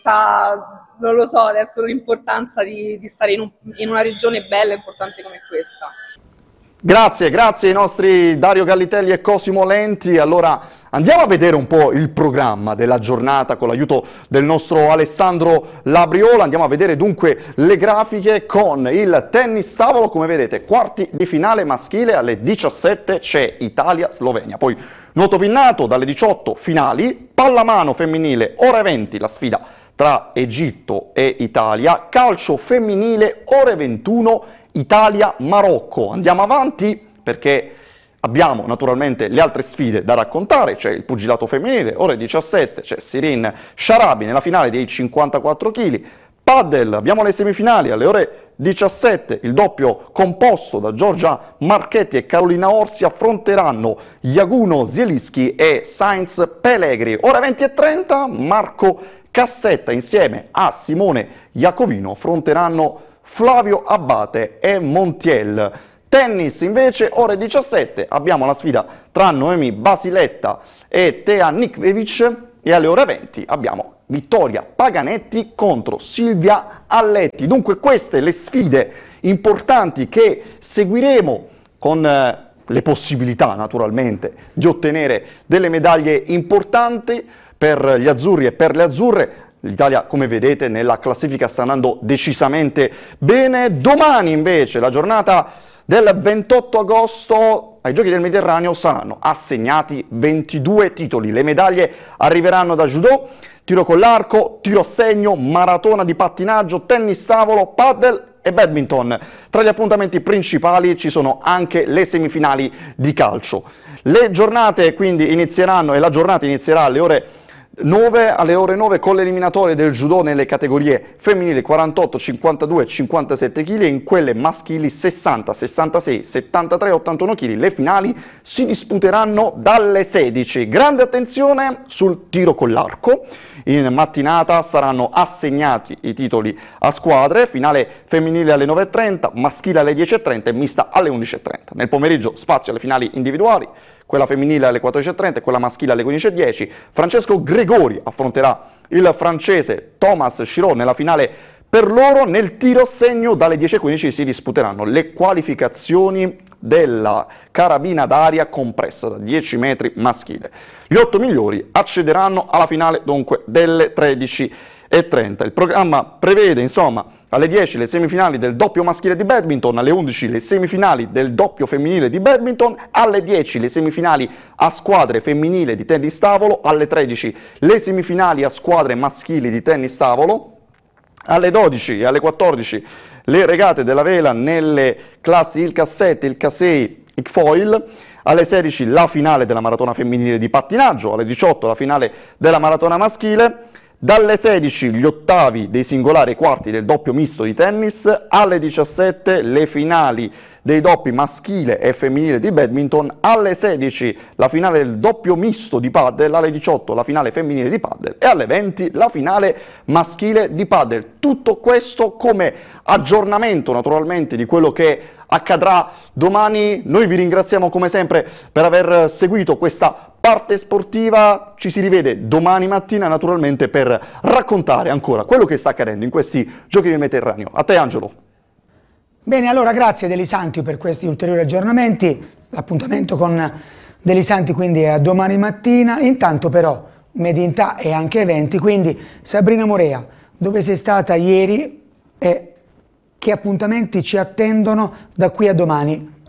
non lo so, adesso l'importanza di stare in una regione bella e importante come questa. Grazie, grazie ai nostri Dario Gallitelli e Cosimo Lenti. Allora andiamo a vedere un po' il programma della giornata con l'aiuto del nostro Alessandro Labriola. Andiamo a vedere dunque le grafiche con il tennis tavolo. Come vedete, quarti di finale maschile alle 17 c'è Italia-Slovenia. Poi nuoto pinnato dalle 18 finali, pallamano femminile ore 20 la sfida tra Egitto e Italia, calcio femminile ore 21 Italia-Marocco. Andiamo avanti perché abbiamo naturalmente le altre sfide da raccontare. C'è il pugilato femminile, ore 17, c'è Sirin Sharabi nella finale dei 54 kg. Padel, abbiamo le semifinali alle ore 17, il doppio composto da Giorgia Marchetti e Carolina Orsi affronteranno Jaguno Zielinski e Sainz Pellegri. Ore 20:30, Marco Cassetta insieme a Simone Iacovino affronteranno Flavio Abate e Montiel. Tennis invece, ore 17, abbiamo la sfida tra Noemi Basiletta e Tea Nikvevic e alle ore 20 abbiamo Vittoria Paganetti contro Silvia Alletti. Dunque queste le sfide importanti che seguiremo con le possibilità naturalmente di ottenere delle medaglie importanti per gli azzurri e per le azzurre. L'Italia, come vedete, nella classifica sta andando decisamente bene. Domani invece, la giornata del 28 agosto, ai Giochi del Mediterraneo saranno assegnati 22 titoli. Le medaglie arriveranno da judo, tiro con l'arco, tiro a segno, maratona di pattinaggio, tennis tavolo, paddle e badminton. Tra gli appuntamenti principali ci sono anche le semifinali di calcio. Le giornate quindi inizieranno e la giornata inizierà alle ore 9 con le eliminatorie del judo nelle categorie femminili 48, 52 e 57 kg e in quelle maschili 60, 66, 73 e 81 kg. Le finali si disputeranno dalle 16. Grande attenzione sul tiro con l'arco. In mattinata saranno assegnati i titoli a squadre, finale femminile alle 9:30, maschile alle 10:30 e mista alle 11:30. Nel pomeriggio spazio alle finali individuali, quella femminile alle 14:30 e quella maschile alle 15:10. Francesco Gregori affronterà il francese Thomas Chirot nella finale per loro. Nel tiro a segno dalle 10:15 si disputeranno le qualificazioni della carabina d'aria compressa da 10 metri maschile. Gli 8 migliori accederanno alla finale dunque delle 13:30. Il programma prevede insomma alle 10 le semifinali del doppio maschile di badminton, alle 11 le semifinali del doppio femminile di badminton, alle 10 le semifinali a squadre femminile di tennis tavolo, alle 13 le semifinali a squadre maschili di tennis tavolo, alle 12 e alle 14 le regate della vela nelle classi il K7, il K6, il foil, alle 16 la finale della maratona femminile di pattinaggio, alle 18 la finale della maratona maschile, dalle 16 gli ottavi dei singolari e quarti del doppio misto di tennis, alle 17 le finali dei doppi maschile e femminile di badminton, alle 16 la finale del doppio misto di paddle, alle 18 la finale femminile di paddle e alle 20 la finale maschile di paddle. Tutto questo come aggiornamento naturalmente di quello che accadrà domani. Noi vi ringraziamo come sempre per aver seguito questa parte sportiva, ci si rivede domani mattina naturalmente per raccontare ancora quello che sta accadendo in questi Giochi del Mediterraneo. A te Angelo. Bene, allora grazie Delisanti per questi ulteriori aggiornamenti. L'appuntamento con Delisanti quindi è a domani mattina. Intanto però Medinta e anche eventi, quindi Sabrina Morea, dove sei stata ieri e che appuntamenti ci attendono da qui a domani?